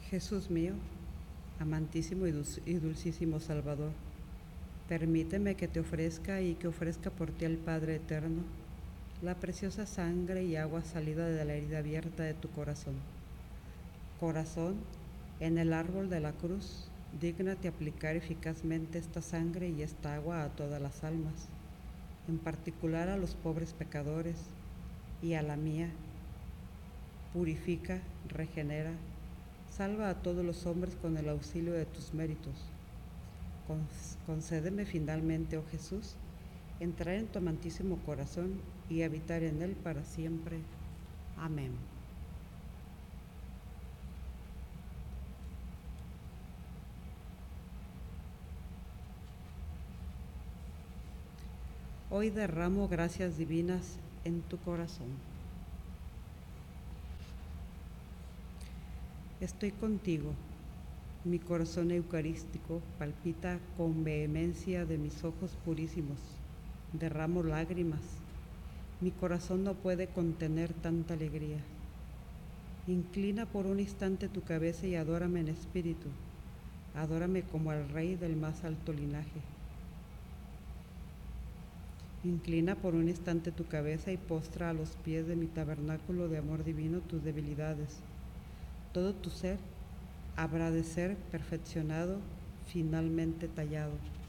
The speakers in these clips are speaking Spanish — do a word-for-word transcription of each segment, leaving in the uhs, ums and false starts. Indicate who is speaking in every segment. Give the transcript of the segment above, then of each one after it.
Speaker 1: Jesús mío, amantísimo y, dulc- y dulcísimo Salvador, permíteme que te ofrezca y que ofrezca por ti al Padre Eterno la preciosa sangre y agua salida de la herida abierta de tu corazón. Corazón, en el árbol de la cruz, dígnate aplicar eficazmente esta sangre y esta agua a todas las almas, en particular a los pobres pecadores y a la mía. Purifica, regenera, salva a todos los hombres con el auxilio de tus méritos. Concédeme finalmente, oh Jesús, entrar en tu amantísimo corazón y habitar en él para siempre. Amén. Hoy derramo gracias divinas en tu corazón. Estoy contigo. Mi corazón eucarístico palpita con vehemencia de mis ojos purísimos. Derramo lágrimas. Mi corazón no puede contener tanta alegría. Inclina por un instante tu cabeza y adórame en espíritu. Adórame como al Rey del más alto linaje. Inclina por un instante tu cabeza y postra a los pies de mi tabernáculo de amor divino tus debilidades. Todo tu ser habrá de ser perfeccionado, finalmente tallado.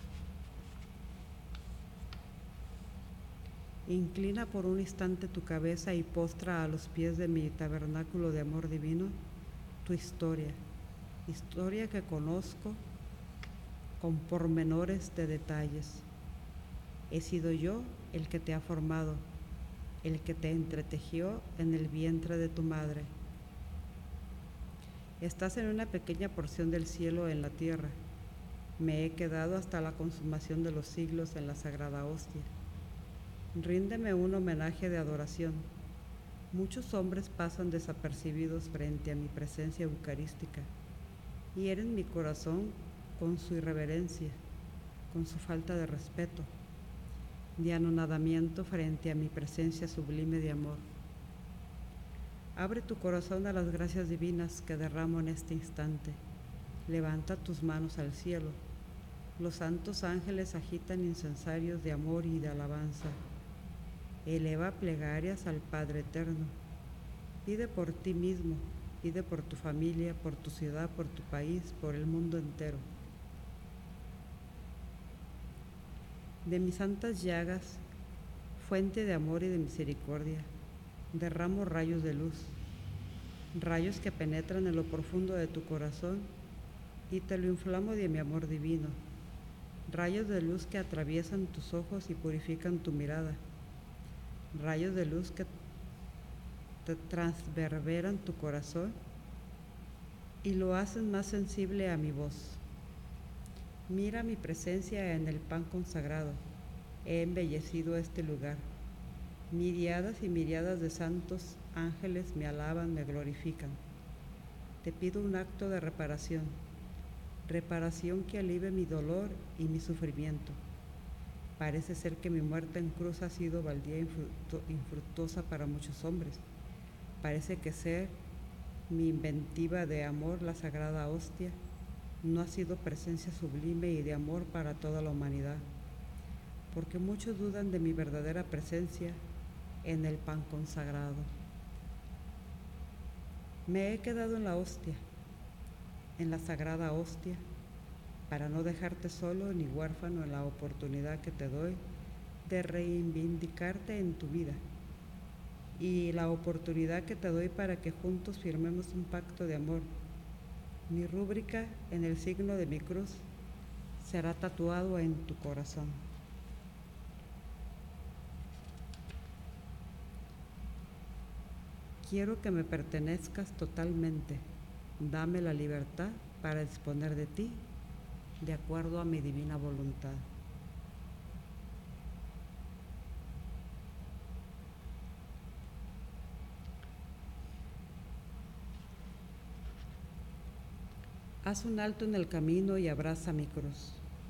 Speaker 1: Inclina por un instante tu cabeza y postra a los pies de mi tabernáculo de amor divino tu historia, historia que conozco con pormenores de detalles. He sido yo el que te ha formado, el que te entretejió en el vientre de tu madre. Estás en una pequeña porción del cielo en la tierra. Me he quedado hasta la consumación de los siglos en la sagrada hostia. Ríndeme un homenaje de adoración. Muchos hombres pasan desapercibidos frente a mi presencia eucarística, hieren mi corazón con su irreverencia, con su falta de respeto, de anonadamiento frente a mi presencia sublime de amor. Abre tu corazón a las gracias divinas que derramo en este instante. Levanta tus manos al cielo. Los santos ángeles agitan incensarios de amor y de alabanza. Eleva plegarias al Padre Eterno. Pide por ti mismo, pide por tu familia, por tu ciudad, por tu país, por el mundo entero. De mis santas llagas, fuente de amor y de misericordia, derramo rayos de luz, rayos que penetran en lo profundo de tu corazón y te lo inflamo de mi amor divino, rayos de luz que atraviesan tus ojos y purifican tu mirada, rayos de luz que te transverberan tu corazón y lo hacen más sensible a mi voz. Mira mi presencia en el pan consagrado. He embellecido este lugar. Miriadas y miriadas de santos ángeles me alaban, me glorifican. Te pido un acto de reparación, reparación que alivie mi dolor y mi sufrimiento. Parece ser que mi muerte en cruz ha sido baldía e infructuosa para muchos hombres. Parece que ser mi inventiva de amor, la sagrada hostia, no ha sido presencia sublime y de amor para toda la humanidad, porque muchos dudan de mi verdadera presencia en el pan consagrado. Me he quedado en la hostia, en la sagrada hostia, para no dejarte solo ni huérfano en la oportunidad que te doy de reivindicarte en tu vida y la oportunidad que te doy para que juntos firmemos un pacto de amor. Mi rúbrica en el signo de mi cruz será tatuado en tu corazón. Quiero que me pertenezcas totalmente. Dame la libertad para disponer de ti de acuerdo a mi divina voluntad. Haz un alto en el camino y abraza mi cruz.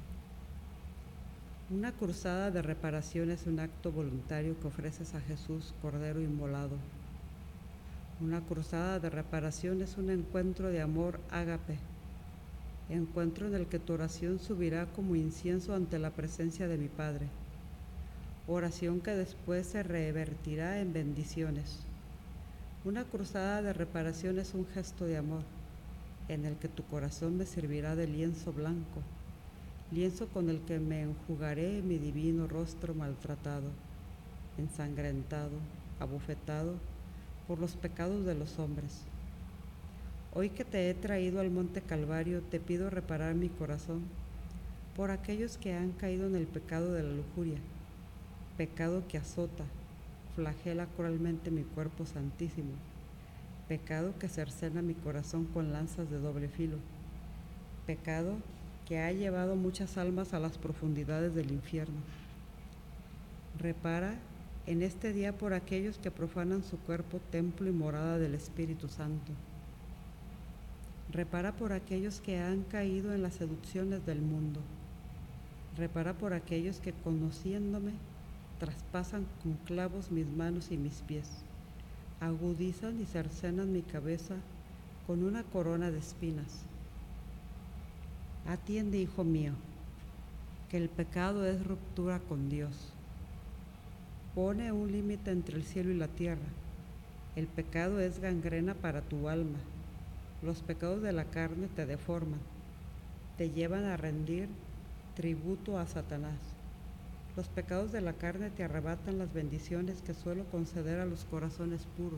Speaker 1: Una cruzada de reparación es un acto voluntario que ofreces a Jesús, Cordero inmolado. Una cruzada de reparación es un encuentro de amor ágape, encuentro en el que tu oración subirá como incienso ante la presencia de mi Padre, oración que después se revertirá en bendiciones. Una cruzada de reparación es un gesto de amor, en el que tu corazón me servirá de lienzo blanco, lienzo con el que me enjugaré mi divino rostro maltratado, ensangrentado, abofetado por los pecados de los hombres. Hoy que te he traído al monte Calvario, te pido reparar mi corazón por aquellos que han caído en el pecado de la lujuria, pecado que azota, flagela cruelmente mi cuerpo santísimo, pecado que cercena mi corazón con lanzas de doble filo, pecado que ha llevado muchas almas a las profundidades del infierno. Repara en este día por aquellos que profanan su cuerpo, templo y morada del Espíritu Santo. Repara por aquellos que han caído en las seducciones del mundo. Repara por aquellos que, conociéndome, traspasan con clavos mis manos y mis pies, agudizan y cercenan mi cabeza con una corona de espinas. Atiende, hijo mío, que el pecado es ruptura con Dios. Pone un límite entre el cielo y la tierra. El pecado es gangrena para tu alma. Los pecados de la carne te deforman, te llevan a rendir tributo a Satanás. Los pecados de la carne te arrebatan las bendiciones que suelo conceder a los corazones puros.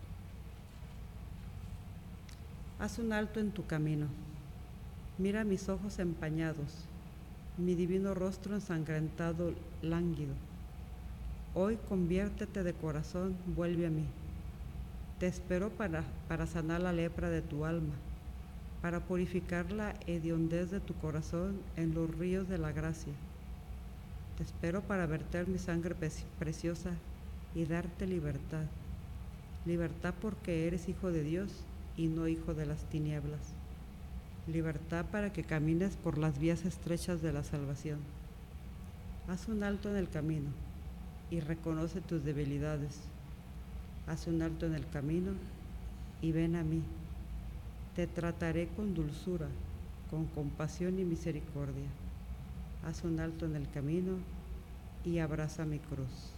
Speaker 1: Haz un alto en tu camino. Mira mis ojos empañados, mi divino rostro ensangrentado, lánguido. Hoy conviértete de corazón, vuelve a mí. Te espero para, para sanar la lepra de tu alma, para purificar la hediondez de tu corazón en los ríos de la gracia. Te espero para verter mi sangre preciosa y darte libertad. Libertad porque eres hijo de Dios y no hijo de las tinieblas. Libertad para que camines por las vías estrechas de la salvación. Haz un alto en el camino y reconoce tus debilidades. Haz un alto en el camino y ven a mí. Te trataré con dulzura, con compasión y misericordia. Haz un alto en el camino y abraza mi cruz.